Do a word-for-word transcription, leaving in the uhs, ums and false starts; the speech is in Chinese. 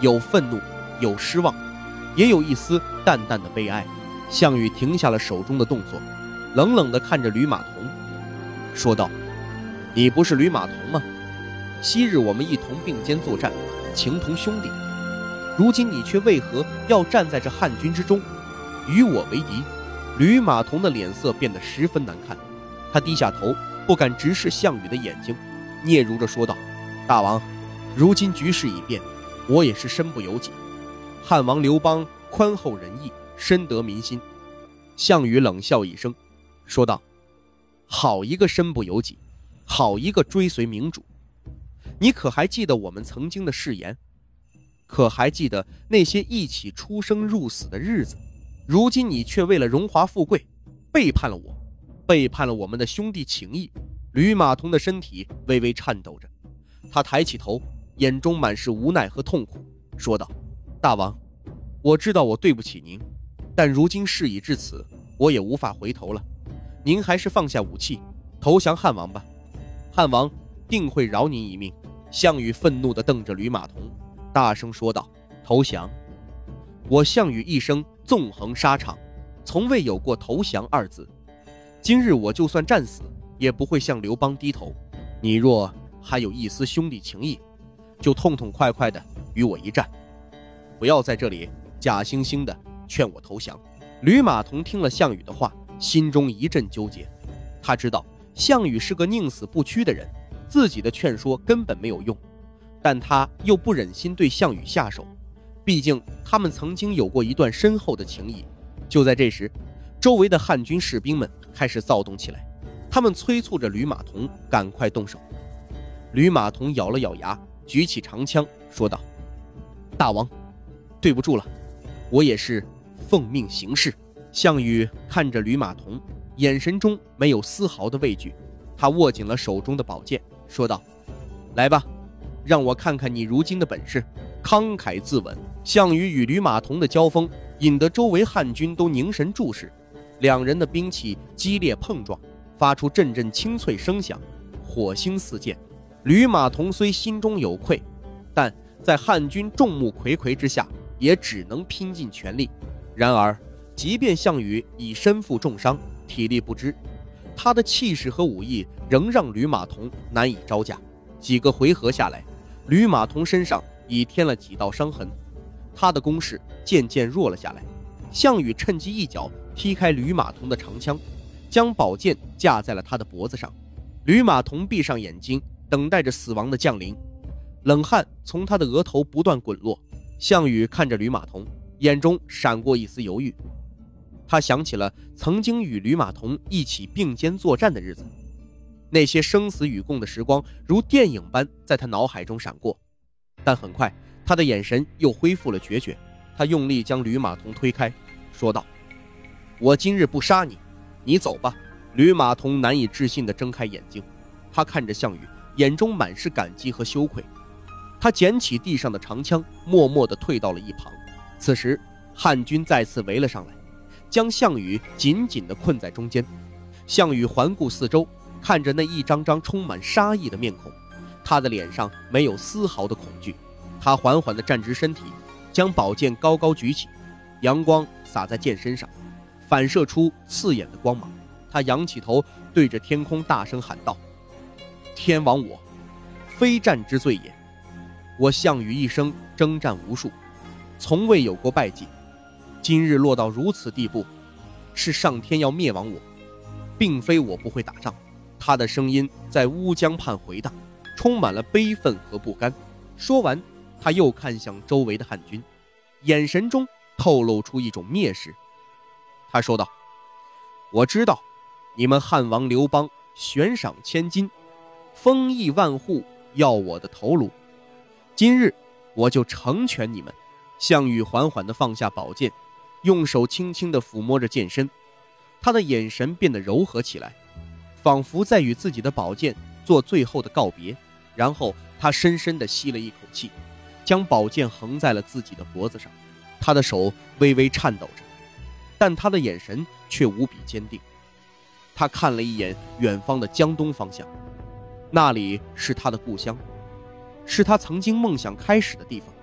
有愤怒，有失望，也有一丝淡淡的悲哀。项羽停下了手中的动作，冷冷地看着吕马童，说道：你不是吕马童吗？昔日我们一同并肩作战，情同兄弟，如今你却为何要站在这汉军之中，与我为敌？吕马童的脸色变得十分难看，他低下头，不敢直视项羽的眼睛，嗫嚅着说道：大王，如今局势已变，我也是身不由己。汉王刘邦宽厚仁义，深得民心。项羽冷笑一声，说道：好一个身不由己，好一个追随明主。你可还记得我们曾经的誓言？可还记得那些一起出生入死的日子？如今你却为了荣华富贵背叛了我，背叛了我们的兄弟情谊。吕马童的身体微微颤抖着，他抬起头，眼中满是无奈和痛苦，说道：大王，我知道我对不起您，但如今事已至此，我也无法回头了。您还是放下武器，投降汉王吧，汉王定会饶您一命。项羽愤怒地瞪着吕马童，大声说道：投降？我项羽一生纵横沙场，从未有过投降二字。今日我就算战死，也不会向刘邦低头。你若还有一丝兄弟情谊，就痛痛快快地与我一战，不要在这里假惺惺地劝我投降。吕马童听了项羽的话，心中一阵纠结。他知道项羽是个宁死不屈的人，自己的劝说根本没有用，但他又不忍心对项羽下手，毕竟他们曾经有过一段深厚的情谊。就在这时，周围的汉军士兵们开始躁动起来，他们催促着吕马童赶快动手。吕马童咬了咬牙，举起长枪说道：大王，对不住了，我也是奉命行事。项羽看着吕马童，眼神中没有丝毫的畏惧，他握紧了手中的宝剑，说道：来吧，让我看看你如今的本事。慷慨自刎。项羽与吕马童的交锋引得周围汉军都凝神注视，两人的兵器激烈碰撞，发出阵阵清脆声响，火星四溅。吕马童虽心中有愧，但在汉军众目睽睽之下，也只能拼尽全力。然而即便项羽已身负重伤，体力不支，他的气势和武艺仍让吕马童难以招架。几个回合下来，吕马童身上已添了几道伤痕，他的攻势渐渐弱了下来。项羽趁机一脚踢开吕马童的长枪，将宝剑架在了他的脖子上。吕马童闭上眼睛，等待着死亡的降临，冷汗从他的额头不断滚落。项羽看着吕马童，眼中闪过一丝犹豫。他想起了曾经与吕马童一起并肩作战的日子，那些生死与共的时光如电影般在他脑海中闪过。但很快他的眼神又恢复了决绝，他用力将吕马童推开，说道：我今日不杀你，你走吧。吕马童难以置信地睁开眼睛，他看着项羽，眼中满是感激和羞愧。他捡起地上的长枪，默默地退到了一旁。此时汉军再次围了上来，将项羽紧紧地困在中间。项羽环顾四周，看着那一张张充满杀意的面孔，他的脸上没有丝毫的恐惧。他缓缓地站直身体，将宝剑高高举起，阳光洒在剑身上，反射出刺眼的光芒。他仰起头，对着天空大声喊道：天亡我，非战之罪也。我项羽一生征战无数，从未有过败绩，今日落到如此地步，是上天要灭亡我，并非我不会打仗。他的声音在乌江畔回荡，充满了悲愤和不甘。说完，他又看向周围的汉军，眼神中透露出一种蔑视。他说道：我知道你们汉王刘邦悬赏千金，封邑万户，要我的头颅，今日我就成全你们。项羽缓缓地放下宝剑，用手轻轻地抚摸着剑身，他的眼神变得柔和起来，仿佛在与自己的宝剑做最后的告别。然后他深深地吸了一口气，将宝剑横在了自己的脖子上。他的手微微颤抖着，但他的眼神却无比坚定。他看了一眼远方的江东方向，那里是他的故乡，是他曾经梦想开始的地方。